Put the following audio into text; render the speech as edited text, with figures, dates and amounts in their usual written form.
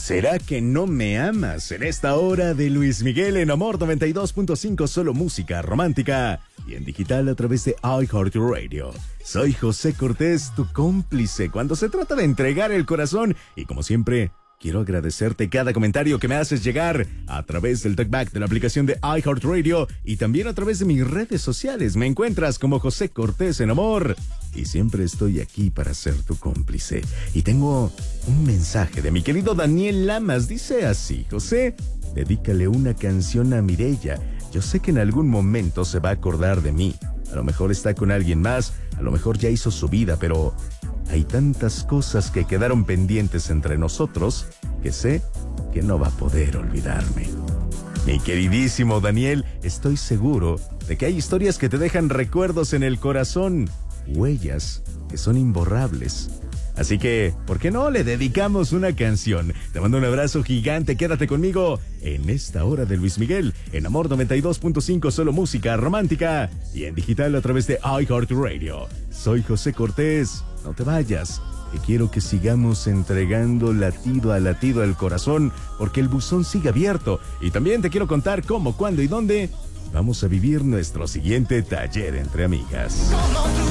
¿Será que no me amas? En esta hora de Luis Miguel en Amor 92.5, solo música romántica y en digital a través de iHeartRadio. Soy José Cortés, tu cómplice cuando se trata de entregar el corazón y como siempre, quiero agradecerte cada comentario que me haces llegar a través del talkback de la aplicación de iHeartRadio y también a través de mis redes sociales. Me encuentras como José Cortés en Amor y siempre estoy aquí para ser tu cómplice. Y tengo un mensaje de mi querido Daniel Lamas. Dice así: José, dedícale una canción a Mireya. Yo sé que en algún momento se va a acordar de mí. A lo mejor está con alguien más, a lo mejor ya hizo su vida, pero hay tantas cosas que quedaron pendientes entre nosotros que sé que no va a poder olvidarme. Mi queridísimo Daniel, estoy seguro de que hay historias que te dejan recuerdos en el corazón, huellas que son imborrables. Así que, ¿por qué no le dedicamos una canción? Te mando un abrazo gigante, quédate conmigo en esta hora de Luis Miguel, en Amor 92.5, solo música romántica y en digital a través de iHeartRadio. Soy José Cortés, no te vayas, que quiero que sigamos entregando latido a latido el corazón, porque el buzón sigue abierto y también te quiero contar cómo, cuándo y dónde vamos a vivir nuestro siguiente taller entre amigas.